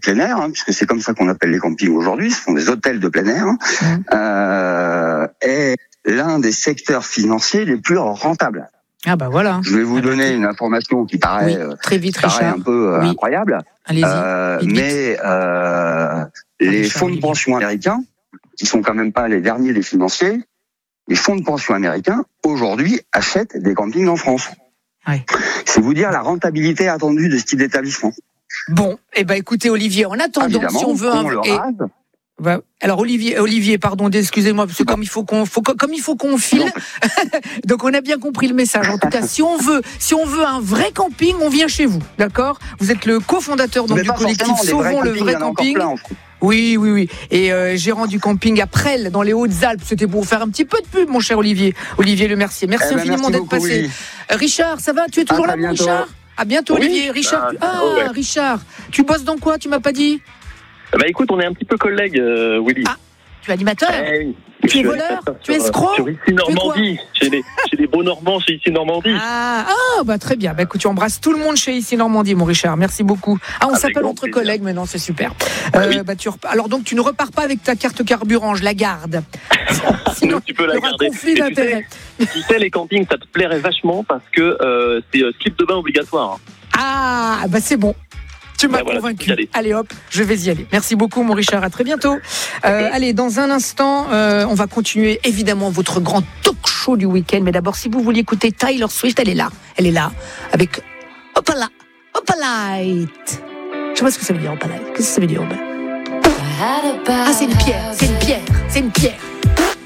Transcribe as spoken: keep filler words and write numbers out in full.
plein air, hein, puisque c'est comme ça qu'on appelle les campings aujourd'hui, ce sont des hôtels de plein air, hein, mmh. euh, est l'un des secteurs financiers les plus rentables. Ah bah voilà. Je vais vous ah donner bah, une information qui paraît, oui, très vite, qui paraît un peu euh, oui. incroyable. Allez-y. Euh, mais euh, les Richard, fonds de pension américains, qui sont quand même pas les derniers des financiers, les fonds de pension américains aujourd'hui achètent des campings en France. Oui. C'est vous dire la rentabilité attendue de ce type d'établissement. Bon, eh ben écoutez Olivier, en attendant, évidemment, si on veut un on et... bah, alors Olivier, Olivier, pardon, excusez-moi, parce que comme il faut qu'on, faut, comme il faut qu'on file, donc on a bien compris le message. En tout cas, si on veut, si on veut un vrai camping, on vient chez vous, d'accord ? Vous êtes le cofondateur donc du collectif Sauvons le vrai camping. Oui, oui, oui. Et euh, gérant du camping à Presles, dans les Hautes-Alpes. C'était pour vous faire un petit peu de pub, mon cher Olivier. Olivier Le Mercier. Merci eh ben, infiniment merci d'être beaucoup, passé. Oui. Richard, ça va ? Tu es toujours ah, là, mon Richard ? À bientôt, oui. Olivier. Richard, ah, tu... ah ouais. Richard, tu bosses dans quoi ? Tu m'as pas dit ? Bah écoute, on est un petit peu collègues, euh, Willy. Ah, tu es animateur ? eh, oui. Tu es voleur ? Tu es escroc ? Sur Ici Normandie, chez les, chez les beaux Normands, chez Ici Normandie. Ah, ah, bah très bien. Bah écoute, tu embrasses tout le monde chez Ici Normandie, mon Richard. Merci beaucoup. Ah, on avec s'appelle entre plaisir. Collègues maintenant, c'est super. Ah, euh, oui. bah, tu rep... Alors donc, tu ne repars pas avec ta carte carburant, je la garde. Sinon, tu peux la garder. Conflit d'intérêt. Tu sais, tu sais, les campings, ça te plairait vachement parce que euh, c'est euh, slip de bain obligatoire. Ah, bah c'est bon. Tu m'as bah convaincu. Voilà, allez hop, je vais y aller. Merci beaucoup mon Richard, à très bientôt. Euh, allez, dans un instant, euh, on va continuer évidemment votre grand talk show du week-end. Mais d'abord, si vous vouliez écouter Taylor Swift, elle est là. Elle est là, avec Opala, Opalite. Je sais pas ce que ça veut dire, Opalite. Qu'est-ce que ça veut dire, Opalite ? Ah, c'est une pierre, c'est une pierre, c'est une pierre.